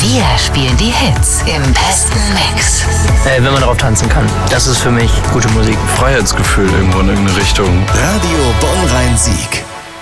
Wir spielen die Hits im besten Mix. Wenn man darauf tanzen kann. Das ist für mich gute Musik. Freiheitsgefühl irgendwo in irgendeine Richtung. Radio Bonn-Rhein-Sieg.